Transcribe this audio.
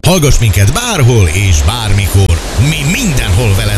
Hallgass minket bárhol és bármikor. Mi mindenhol veled